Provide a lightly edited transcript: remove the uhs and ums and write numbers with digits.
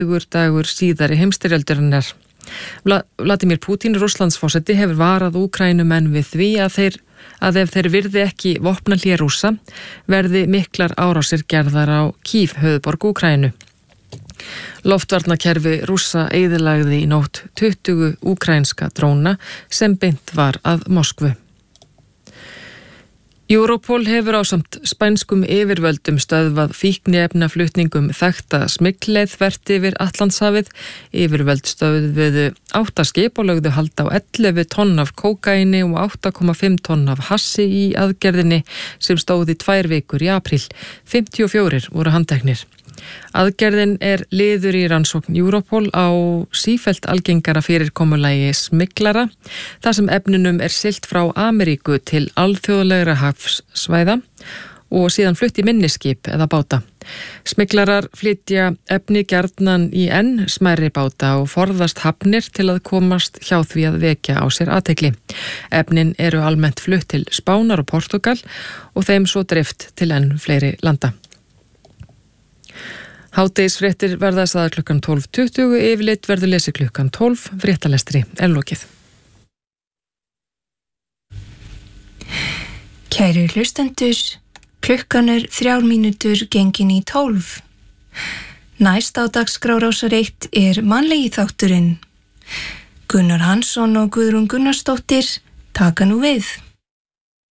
dagur síðari heimsstyrjaldarinnar. Vladimir Putin, Rússlandsforseti, hefur varað Úkraínumenn við því að ef þeir virði ekki vopnahlé Rússa verði miklar árásir gerðar á Kív, höfuðborg Úkraínu. Loftvarnakerfi Rússa eyðilagði í nótt 20 úkraínska dróna sem beint var að Moskvu. Europol hefur ásamt spænskum yfirvöldum stöðvað fíkniefnaflutningum þekkta smygleið þvert yfir Atlantshafið. Yfirvöld stöðvuðu 8 skip og lögðu hald á 11 tonn af kókaíni og 8,5 tonn af hassi í aðgerðinni sem stóð í 2 vikur í apríl. 54 voru handteknir. Aðgerðin liður í rannsókn Europol á sífellt algengara fyrirkomulagi smyglara, þar sem efninum siglt frá Ameríku til alþjóðlegra hafsvæða og síðan flutt í minniskip eða báta. Smyglarar flytja efni gjarnan í enn smærri báta og forðast hafnir til að komast hjá því að vekja á sér athygli. Efnin eru almennt flutt til Spánar og Portugal og þeim svo dreift til enn fleiri landa. Hádegisfréttir verða sagðar klukkan 12:20, yfirleitt verður lesið klukkan 12, fréttalestri lokið. Kæru hlustendur, klukkan 3 mínútur gengin í 12. Næst á dagskrá Rásar 1 mannlegi þátturinn. Gunnar Hansson og Guðrún Gunnarsdóttir taka nú við.